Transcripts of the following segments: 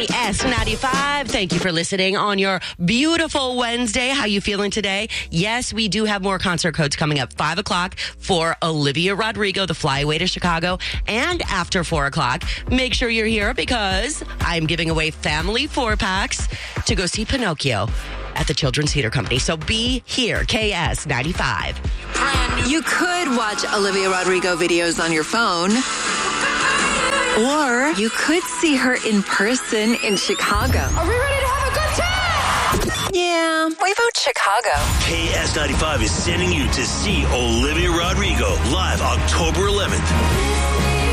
KS95. Thank you for listening on your beautiful Wednesday. How you feeling today? Yes, we do have more concert codes coming up. 5 o'clock for Olivia Rodrigo, the Flyaway to Chicago. And after 4 o'clock, make sure you're here because I'm giving away family 4-packs to go see Pinocchio at the Children's Theater Company. So be here, KS95. You could watch Olivia Rodrigo videos on your phone. Or you could see her in person in Chicago. Are we ready to have a good time? Yeah, we vote Chicago. KS95 is sending you to see Olivia Rodrigo live October 11th.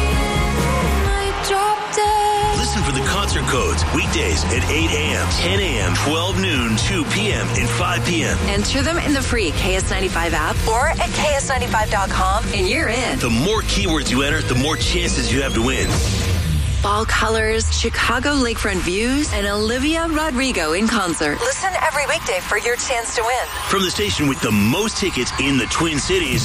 Listen for the concert codes weekdays at 8 a.m., 10 a.m., 12 noon, 2 p.m., and 5 p.m. Enter them in the free KS95 app or at KS95.com and you're in. The more keywords you enter, the more chances you have to win. Fall colors, Chicago lakefront views, and Olivia Rodrigo in concert. Listen every weekday for your chance to win. From the station with the most tickets in the Twin Cities,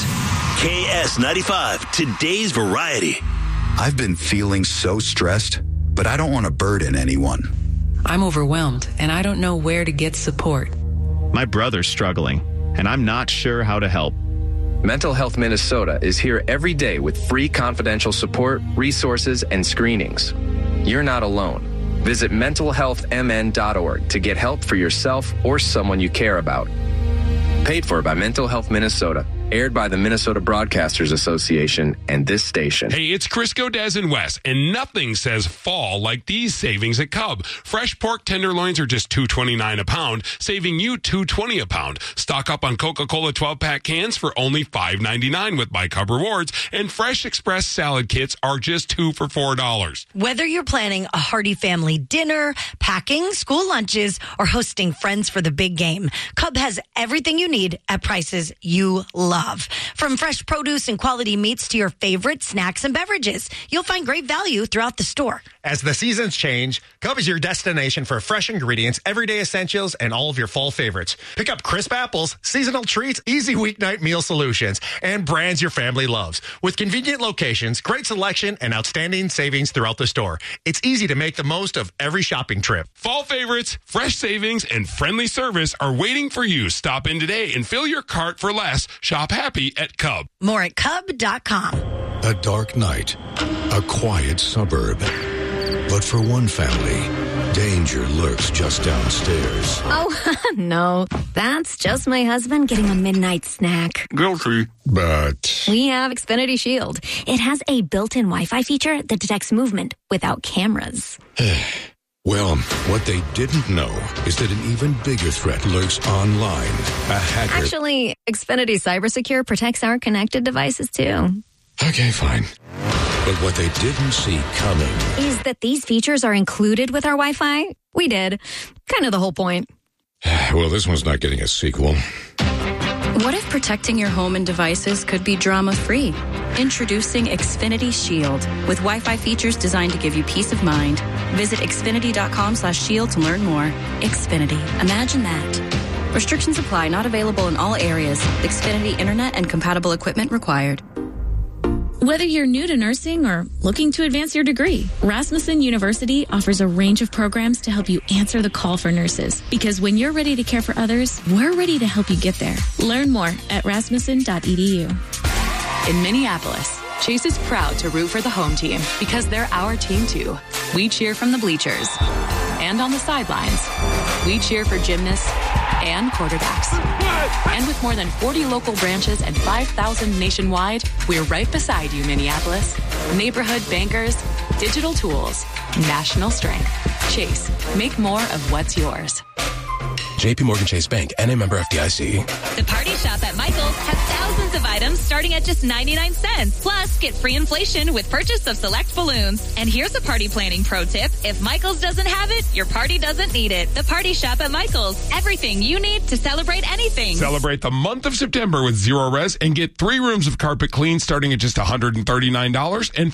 KS95, today's variety. I've been feeling so stressed, but I don't want to burden anyone. I'm overwhelmed, and I don't know where to get support. My brother's struggling, and I'm not sure how to help. Mental Health Minnesota is here every day with free confidential support, resources, and screenings. You're not alone. Visit mentalhealthmn.org to get help for yourself or someone you care about. Paid for by Mental Health Minnesota. Aired by the Minnesota Broadcasters Association and this station. Hey, it's Chris Godez and Wes, and nothing says fall like these savings at Cub. Fresh pork tenderloins are just $2.29 a pound, saving you $2.20 a pound. Stock up on Coca-Cola 12-pack cans for only $5.99 with My Cub Rewards, and Fresh Express salad kits are just 2 for $4. Whether you're planning a hearty family dinner, packing school lunches, or hosting friends for the big game, Cub has everything you need at prices you love. From fresh produce and quality meats to your favorite snacks and beverages, you'll find great value throughout the store. As the seasons change, Cub is your destination for fresh ingredients, everyday essentials, and all of your fall favorites. Pick up crisp apples, seasonal treats, easy weeknight meal solutions, and brands your family loves. With convenient locations, great selection, and outstanding savings throughout the store. It's easy to make the most of every shopping trip. Fall favorites, fresh savings, and friendly service are waiting for you. Stop in today and fill your cart for less. Shop happy at Cub. More at Cub.com. A dark night, a quiet suburb. But for one family, danger lurks just downstairs. Oh, no. That's just my husband getting a midnight snack. Guilty. But we have Xfinity Shield. It has a built-in Wi-Fi feature that detects movement without cameras. Well, what they didn't know is that an even bigger threat lurks online. A hacker. Actually, Xfinity CyberSecure protects our connected devices, too. Okay, fine. But what they didn't see coming is that these features are included with our Wi-Fi. We did. Kind of the whole point. Well, this one's not getting a sequel. What if protecting your home and devices could be drama-free? Introducing Xfinity Shield with Wi-Fi features designed to give you peace of mind. Visit Xfinity.com/shield to learn more. Xfinity. Imagine that. Restrictions apply. Not available in all areas. Xfinity Internet and compatible equipment required. Whether you're new to nursing or looking to advance your degree, Rasmussen University offers a range of programs to help you answer the call for nurses. Because when you're ready to care for others, we're ready to help you get there. Learn more at rasmussen.edu. In Minneapolis, Chase is proud to root for the home team because they're our team too. We cheer from the bleachers and on the sidelines. We cheer for gymnasts and quarterbacks. And with more than 40 local branches and 5,000 nationwide, we're right beside you, Minneapolis. Neighborhood bankers, digital tools, national strength. Chase, make more of what's yours. JP Morgan Chase Bank, NA member FDIC. The Party Shop at Michael's has thousands of items starting at just 99 cents. Plus, get free inflation with purchase of select balloons. And here's a party planning pro tip. If Michael's doesn't have it, your party doesn't need it. The Party Shop at Michael's. Everything you need to celebrate anything. Celebrate the month of September with Zero Res and get 3 rooms of carpet clean starting at just $139 and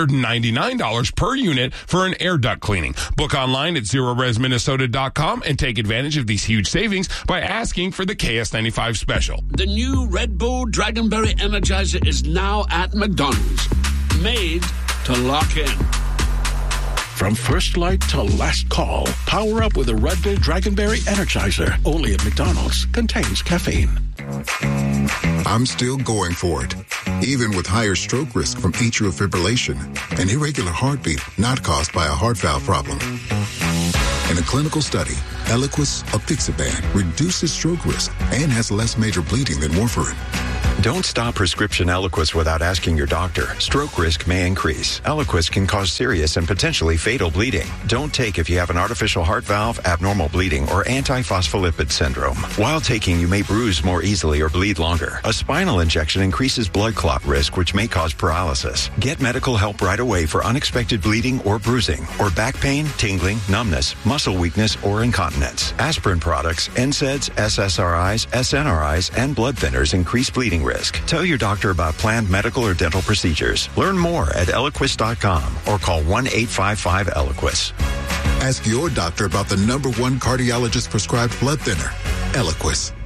$499 per unit for an air duct cleaning. Book online at ZeroResMinnesota.com and take advantage of these huge savings by asking for the KS95 special. The new Red Bull Dragonberry Energizer is now at McDonald's. Made to lock in. From first light to last call, power up with a Red Bull Dragonberry Energizer. Only at McDonald's. Contains caffeine. I'm still going for it, even with higher stroke risk from atrial fibrillation, an irregular heartbeat not caused by a heart valve problem. In a clinical study, Eliquis apixaban reduces stroke risk and has less major bleeding than warfarin. Don't stop prescription Eliquis without asking your doctor. Stroke risk may increase. Eliquis can cause serious and potentially fatal bleeding. Don't take if you have an artificial heart valve, abnormal bleeding, or antiphospholipid syndrome. While taking, you may bruise more easily or bleed longer. A spinal injection increases blood clot risk, which may cause paralysis. Get medical help right away for unexpected bleeding or bruising, or back pain, tingling, numbness, muscle weakness, or incontinence. Aspirin products, NSAIDs, SSRIs, SNRIs, and blood thinners increase bleeding risk. Tell your doctor about planned medical or dental procedures. Learn more at Eliquis.com or call 1-855-ELIQUIS. Ask your doctor about the #1 cardiologist prescribed blood thinner, Eliquis.